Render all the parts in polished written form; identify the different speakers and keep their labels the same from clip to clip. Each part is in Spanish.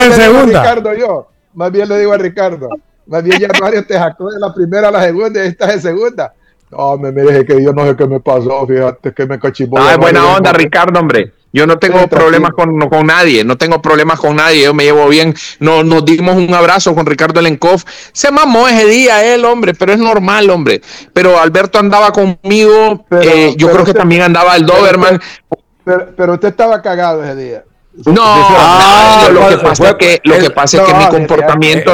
Speaker 1: en segunda.
Speaker 2: Ricardo, más bien le digo a Ricardo. Más bien Januario te sacó de la primera a la segunda y estás en segunda. No, me mire que yo no sé qué me pasó, fíjate que me cachimbó.
Speaker 3: Ah, buena onda, Ricardo, hombre. Yo no tengo problemas con nadie, no tengo problemas con nadie, yo me llevo bien. Nos dimos un abrazo con Ricardo Lenkov. Se mamó ese día él, hombre, pero es normal, hombre. Pero Alberto andaba conmigo, yo creo que también andaba el Doberman.
Speaker 2: Pero usted estaba cagado ese día.
Speaker 3: No, lo que pasa es que mi comportamiento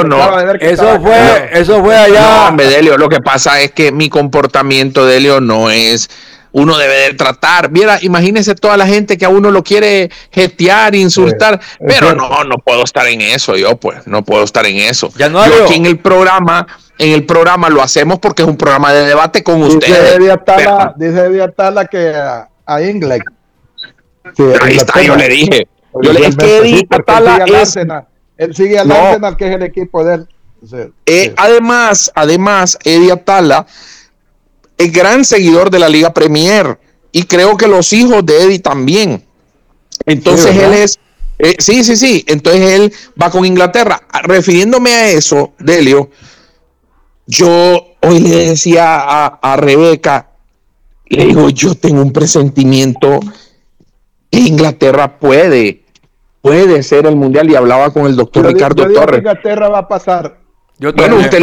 Speaker 1: Eso fue allá.
Speaker 3: No, hombre, Delio, lo que pasa es que mi comportamiento, Delio, no es... Uno debe de tratar. Mira, imagínese toda la gente que a uno lo quiere jetear, insultar, pero no puedo estar en eso, no puedo estar en eso. Yo aquí en el programa lo hacemos porque es un programa de debate con ustedes.
Speaker 2: Dice Eddie Atala que a Inglés.
Speaker 3: Sí, ahí está, yo le dije. Es que Eddie Atala
Speaker 2: él sigue al Arsenal, que es el equipo de él. Sí.
Speaker 3: Además, Eddie Atala es gran seguidor de la Liga Premier y creo que los hijos de Eddie también. Entonces él es, sí. Entonces él va con Inglaterra. Refiriéndome a eso, Delio, yo hoy le decía a Rebeca, le digo, yo tengo un presentimiento que Inglaterra puede ser el mundial, y hablaba con el doctor Ricardo Torres.
Speaker 2: Inglaterra va a pasar.
Speaker 3: Bueno, usted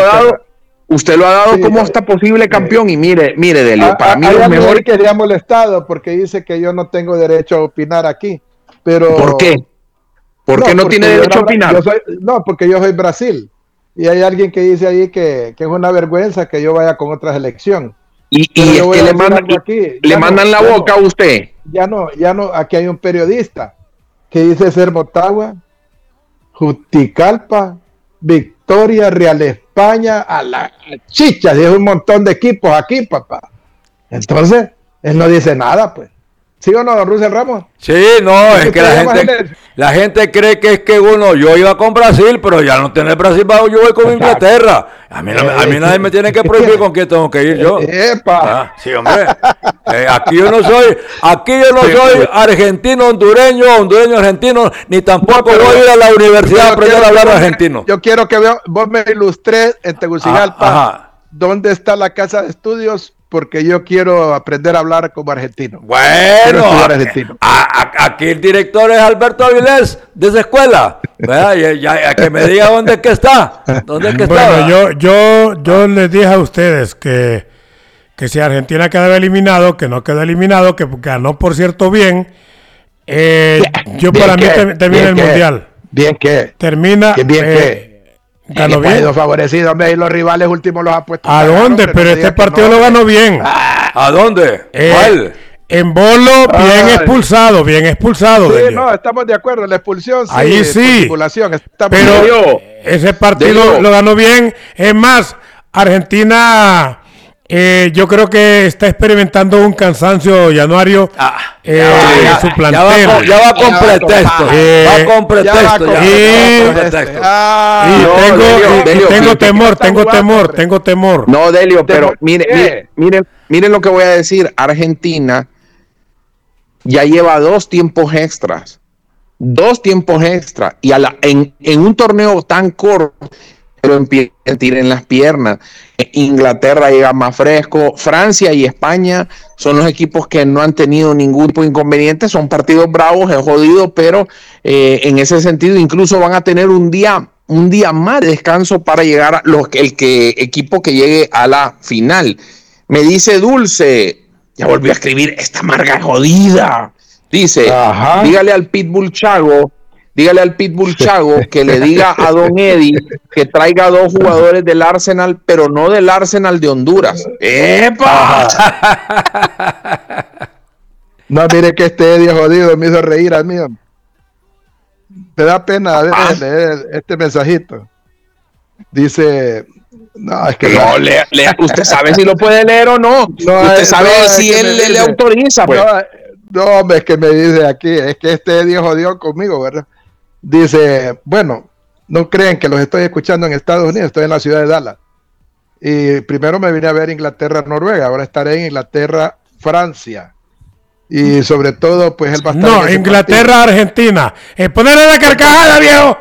Speaker 3: lo ha dado como hasta posible campeón, y mire, Delio, para mí lo mejor
Speaker 2: que le ha molestado porque dice que yo no tengo derecho a opinar aquí. Pero
Speaker 3: ¿por qué? ¿Por qué no tiene derecho a opinar?
Speaker 2: Porque yo soy Brasil y hay alguien que dice ahí que es una vergüenza que yo vaya con otra selección.
Speaker 3: Y es que le mandan la boca a usted.
Speaker 2: Ya no, aquí hay un periodista que dice ser Motagua, Juticalpa, Victoria, Real España, a la chicha, y es un montón de equipos aquí, papá. Entonces, él no dice nada, pues. ¿Sí o no, don Russell Ramos?
Speaker 1: Sí, no, es que la gente cree que es que yo iba con Brasil, pero ya no tener Brasil, yo voy con Inglaterra. A mí nadie me tiene que prohibir con quién tengo que ir yo. Sí, hombre. Aquí yo no soy argentino, hondureño, argentino, ni tampoco voy a ir a la universidad a aprender a hablar argentino.
Speaker 2: Yo quiero que vos me ilustres en Tegucigalpa dónde está la casa de estudios, porque yo quiero aprender a hablar como argentino.
Speaker 1: Bueno, aquí el director es Alberto Avilés, de esa escuela. Ya que me diga dónde es que está.
Speaker 4: Bueno, yo les dije a ustedes que si Argentina quedaba eliminado, que no quedó eliminado, que ganó, por cierto, bien. Para mí termina el Mundial.
Speaker 2: ¿Bien qué?
Speaker 4: Termina...
Speaker 2: ¿Bien qué?
Speaker 4: Ganó bien.
Speaker 2: Favorecido, hombre, y los rivales últimos los ha puesto.
Speaker 4: ¿A dónde? Pero este partido lo ganó bien.
Speaker 1: ¿A dónde? ¿Cuál?
Speaker 4: En Bolo, bien expulsado.
Speaker 2: Sí, no, estamos de acuerdo. La expulsión, sí.
Speaker 4: Ahí sí.
Speaker 2: Pero
Speaker 4: ese partido lo ganó bien. Es más, Argentina... yo creo que está experimentando un cansancio, Januario, en su plantel.
Speaker 1: Ya va con pretexto.
Speaker 4: Tengo temor.
Speaker 3: No, Delio, pero miren lo que voy a decir. Argentina ya lleva 2 tiempos extras. 2 tiempos extras. Y en un torneo tan corto, pero tiren las piernas. Inglaterra llega más fresco. Francia y España son los equipos que no han tenido ningún tipo de inconveniente. Son partidos bravos, es jodido, pero en ese sentido incluso van a tener un día más de descanso para llegar a equipo que llegue a la final. Me dice Dulce, ya volvió a escribir, esta amarga jodida. Dice, dígale al Pitbull Chago que le diga a Don Eddie que traiga 2 jugadores del Arsenal, pero no del Arsenal de Honduras. ¡Epa!
Speaker 2: No, mire que este Eddie jodido me hizo reír a mí. Te da pena leer este mensajito. Dice... No, es que
Speaker 3: no, lea, usted sabe si lo puede leer o no. Usted sabe si él le autoriza. Pues.
Speaker 2: No, hombre, es que me dice aquí, es que este Eddie jodió conmigo, ¿verdad? Dice, bueno, no creen que los estoy escuchando en Estados Unidos, estoy en la ciudad de Dallas. Y primero me vine a ver Inglaterra-Noruega, ahora estaré en Inglaterra-Francia. Y sobre todo, pues él va a estar.
Speaker 4: No, Inglaterra, Argentina. Ponerle la carcajada, viejo.